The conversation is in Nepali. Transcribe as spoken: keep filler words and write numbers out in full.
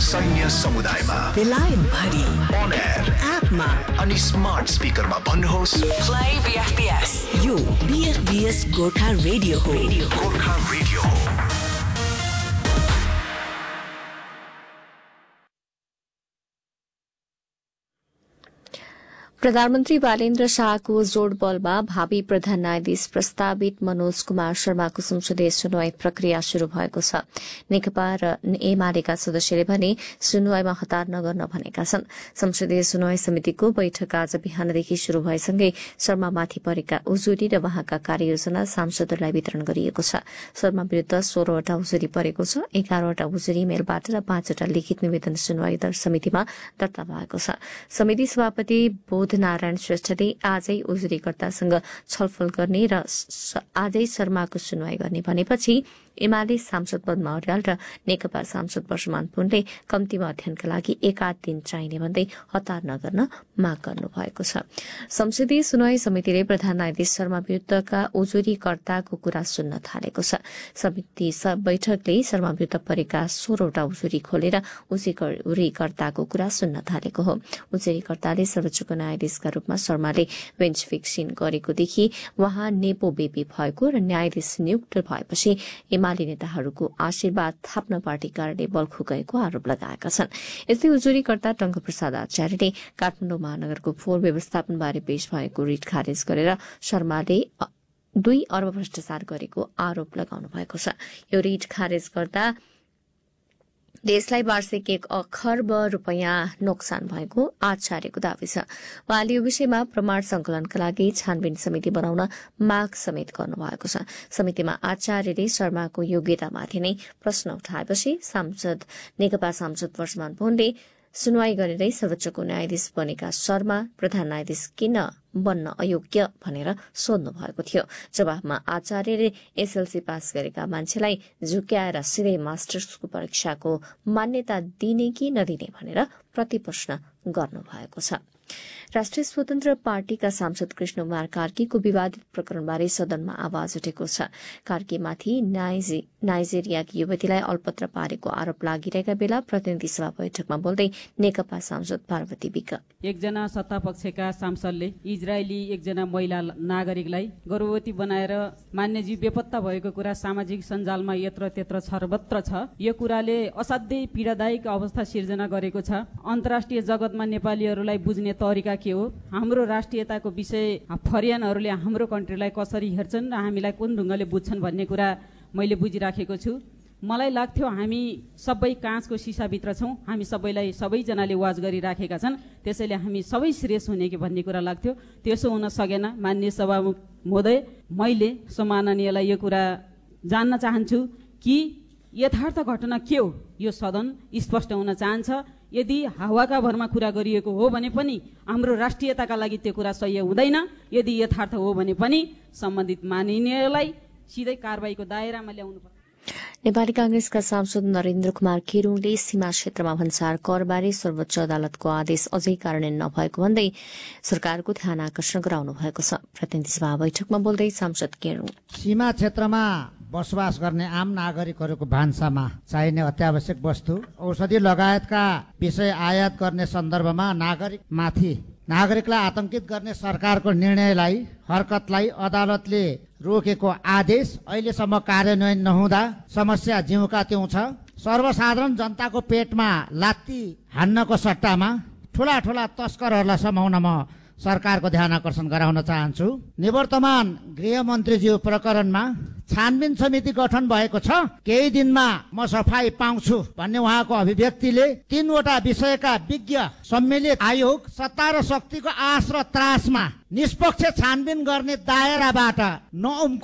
सैन्य समुदायमा, बेलायत भरि, on air, एपमा अनि स्मार्ट स्पिकरमा भन्नुहोस् प्ले बीएफपीएस। यो बीएफपीएस गोर्खा रेडियो हो। गोर्खा रेडियो हो। प्रधानमन्त्री बालेन्द्र शाहको जोडबलमा भावी प्रधान न्यायाधीश प्रस्तावित मनोज कुमार शर्माको संसदीय सुनवाई प्रक्रिया शुरू भएको छ। नेकपा र एमालेका सदस्यले भने सुनवाईमा हतार नगर्न भनेका छन्। संसदीय सुनवाई समितिको बैठक आज बिहानदेखि शुरू भएसँगै शर्मामाथि परेका उजुरी र वहाँका कार्ययोजना सांसदहरूलाई वितरण गरिएको छ। शर्मा विरूद्ध सोह्रवटा उजुरी परेको छ। एघारवटा उजुरी मेलबाट र पाँचवटा लिखित निवेदन सुनवाई समितिमा दर्ता भएको छ। समिति सभापति नारायण श्रेष्ठले आजै उजुरीकर्तासँग छलफल गर्ने र आजै शर्माको सुनवाई गर्ने भनेपछि एमाले सांसद पद्मा अर्याल र नेकपा सांसद वर्षमान पुनले कम्तीमा अध्ययनका लागि एकाध दिन चाहिने भन्दै हतार नगर्न माग गर्नु भएको छ। संसदीय सुनवाई समितिले प्रधान न्यायाधीश शर्मा विरूद्धका उजुरीकर्ताको कुरा सुन्न थालेको छ। समिति बैठकले शर्मा विरूद्ध परेका सोह्रवटा उजुरी खोलेर उजुरीकर्ताको कुरा सुन्न थालेको हो। उजुरीकर्ताले सर्वोच्चको न्यायाधीशका रूपमा शर्माले बेन्च फिक्सिङ गरेकोदेखि वहाँ नेपो बेपी भएको र न्यायाधीश नियुक्त भएपछि एमाले नेताहरूको आशीर्वाद थाप्न पार्टी कार्यालय बल्खु गएको आरोप लगाएका छन्। यस्तै उजुरीकर्ता टंकप्रसाद आचार्यले काठमाडौँ महानगरको फोहोर व्यवस्थापनबारे पेश भएको रिट खारेज गरेर शर्माले दुई अर्ब भ्रष्टाचार गरेको आरोप लगाउनु भएको छ। यो रिट खारेज गर्दा देशलाई वार्षिक एक खर्ब रूपियाँ नोक्सान भएको आचार्यको दावी छ। वहाँले यो विषयमा प्रमाण संकलनका लागि छानबिन समिति बनाउन माग समेत गर्नुभएको छ। समितिमा आचार्यले शर्माको योग्यतामाथि नै प्रश्न उठाएपछि सांसद नेकपा सांसद वर्षमान पुनले सुनवाई गरेरै सर्वोच्चको न्यायाधीश बनेका शर्मा प्रधान न्यायाधीश किन बन्न अयोग्य भनेर सोध्नु भएको थियो। जवाफमा आचार्यले एसएलसी पास गरेका मान्छेलाई झुक्याएर सिधै मास्टर्सको परीक्षाको मान्यता दिने कि नदिने भनेर प्रतिप्रश्न गर्नु भएको छ। राष्ट्रिय स्वतन्त्र पार्टीका सांसद कृष्ण कुमार कार्कीको विवादित प्रकरणबारे सदनमा आवाज उठेको छ। कार्कीमाथि नाइजेरियाकी युवतीलाई अल्पत्र पारेको आरोप लागिरहेका बेला प्रतिनिधि सभा बैठकमा बोल्दै नेकपा सांसद पार्वती विक एकजना सत्तापक्षका सांसदले इजरायली एकजना महिला नागरिकलाई गर्भवती बनाएर मान्यजीव बेपत्ता भएको कुरा सामाजिक सञ्जालमा यत्र त्यत्र सर्वत्र छ। यो कुराले असाध्यै पीडादायक अवस्था सिर्जना गरेको छ। अन्तर्राष्ट्रिय जगतमा नेपालीहरूलाई बुझ्ने तरिका के हो, हाम्रो राष्ट्रियताको विषय फरियानहरूले हाम्रो कन्ट्रीलाई कसरी हेर्छन् र हामीलाई कुन ढुङ्गाले बुझ्छन् भन्ने कुरा मैले बुझिराखेको छु। मलाई लाग्थ्यो हामी सबै काँचको सिसाभित्र छौँ, हामी सबैलाई सबैजनाले वाच गरिराखेका छन्, त्यसैले हामी सबै सिरियस हुने कि भन्ने कुरा लाग्थ्यो। त्यसो हुन सकेन। माननीय सभामुख महोदय, मैले सम्माननीयलाई यो कुरा जान्न चाहन्छु कि यथार्थ घटना के हो, यो सदन स्पष्ट हुन चाहन्छ। यदि हावाका भरमा कुरा गरिएको हो भने पनि हाम्रो राष्ट्रियताका लागि त्यो कुरा सही हुँदैन। यदि यथार्थ हो भने पनि सम्बन्धित माननीयलाई सिधै कारबाहीको दायरामा ल्याउनु पर्छ। नेपाली कांग्रेसका सांसद नरेन्द्र कुमार खेरुङले सीमा क्षेत्रमा भन्सार करबारे सर्वोच्च अदालतको आदेश अझै कार्यान्वयन नभएको भन्दै सरकारको ध्यान आकर्षण गराउनु भएको छ। प्रतिनिधि सभा बैठकमा बोल्दै सांसद खेरुङ सीमा क्षेत्रमा बसोबास गर्ने आम नागरिकहरूको भान्सामा चाहिने अत्यावश्यक वस्तु औषधि लगायतका विषय आयात गर्ने सन्दर्भमा नागरिकमाथि नागरिकलाई आतंकित गर्ने सरकारको निर्णयलाई हरकतलाई अदालतले रोकेको आदेश अहिलेसम्म कार्यान्वयन नहुँदा समस्या जिउका त्यौं छ। सर्वसाधारण जनताको पेटमा लात्ती हान्नको सट्टामा ठूला ठूला तस्करहरूलाई समाउन म सरकारको ध्यान आकर्षण गराउन चाहन्छु। निवर्तमान गृहमन्त्रीज्यू प्रकरणमा छानबिन समिति गठन भएको छ, केही दिनमा म सफाई पाउँछु भन्ने उहाँको अभिव्यक्तिले तीनवटा विषयका विज्ञ सम्मिलित आयोग सत्ता र शक्तिको आश र त्रासमा निष्पक्ष छानबिन गर्ने दायराबाट नउम्को